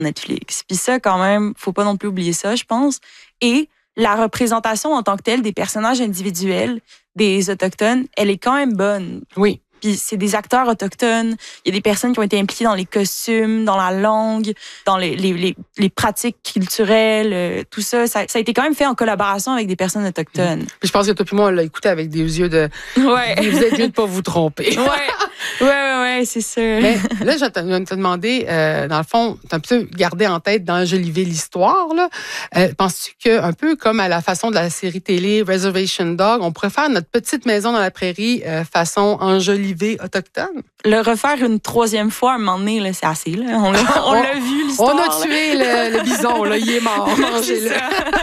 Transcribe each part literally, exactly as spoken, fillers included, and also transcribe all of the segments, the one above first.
Netflix. Puis ça, quand même, faut pas non plus oublier ça, je pense. Et la représentation en tant que telle des personnages individuels des Autochtones, elle est quand même bonne. Oui. Puis c'est des acteurs autochtones. Il y a des personnes qui ont été impliquées dans les costumes, dans la langue, dans les, les, les, les pratiques culturelles, euh, tout ça. ça. Ça a été quand même fait en collaboration avec des personnes autochtones. Puis je pense que toi puis moi, on l'a écouté avec des yeux de... Ouais. Vous êtes mieux de pas vous tromper. Ouais. Ouais, ouais, ouais, c'est ça. Mais là, je vais te, je vais te demander, euh, dans le fond, tu as un peu gardé en tête d'enjoliver l'histoire. Là. Euh, penses-tu qu'un peu comme à la façon de la série télé Reservation Dog, on pourrait faire notre petite maison dans la prairie euh, façon enjolivée autochtone? Le refaire une troisième fois, à un moment donné, là, c'est assez. Là. On l'a, on l'a vu, l'histoire. On a tué le, le bison, là, il est mort. Mangez-le.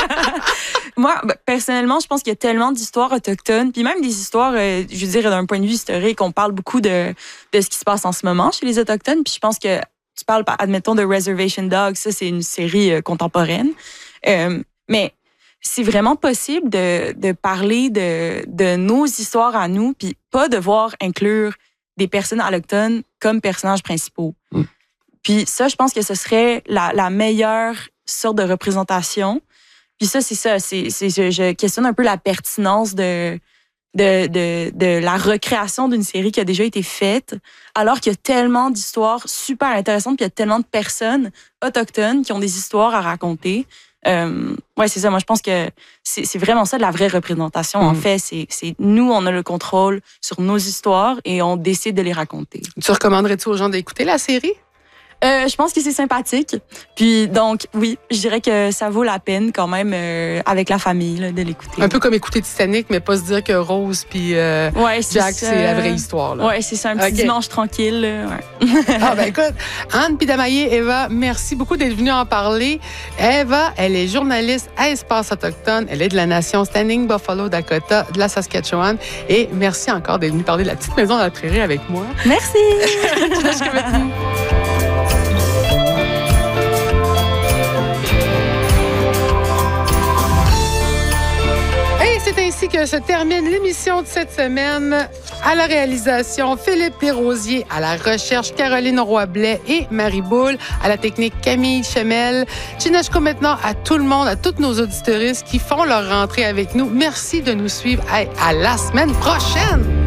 Moi, ben, personnellement, je pense qu'il y a tellement d'histoires autochtones, puis même des histoires, euh, je veux dire, d'un point de vue historique, on parle beaucoup de, de ce qui se passe en ce moment chez les Autochtones, puis je pense que tu parles, admettons, de Reservation Dogs, ça, c'est une série euh, contemporaine. Euh, mais c'est vraiment possible de, de parler de, de nos histoires à nous, puis pas devoir inclure des personnes autochtones comme personnages principaux. Mm. Puis ça, je pense que ce serait la, la meilleure sorte de représentation. Puis ça, c'est ça. C'est, c'est, je, je questionne un peu la pertinence de, de, de, de la recréation d'une série qui a déjà été faite, alors qu'il y a tellement d'histoires super intéressantes, puis il y a tellement de personnes autochtones qui ont des histoires à raconter. Euh, ouais, c'est ça. Moi, je pense que c'est, c'est vraiment ça de la vraie représentation. Mmh. En fait, c'est, c'est nous, on a le contrôle sur nos histoires et on décide de les raconter. Tu recommanderais-tu aux gens d'écouter la série? Euh, je pense que c'est sympathique. Puis donc, oui, je dirais que ça vaut la peine quand même euh, avec la famille là, de l'écouter. Un peu comme écouter Titanic, mais pas se dire que Rose puis euh, ouais, c'est Jack, ça. c'est la vraie histoire. Là. Ouais, c'est ça, un petit okay. dimanche tranquille. Là, ouais. Ah ben écoute, Anne Pidamaillé, Eva, merci beaucoup d'être venue en parler. Eva, elle est journaliste à Espace Autochtone. Elle est de la nation Standing Buffalo Dakota de la Saskatchewan. Et merci encore d'être venue parler de la petite maison dans la prairie avec moi. Merci. C'est ainsi que se termine l'émission de cette semaine. À la réalisation, Philippe Desrosiers. À la recherche, Caroline Roy-Blais et Marie Boule. À la technique, Camille Chemel. Chinachko maintenant à tout le monde, à toutes nos auditeuristes qui font leur rentrée avec nous. Merci de nous suivre. À la semaine prochaine!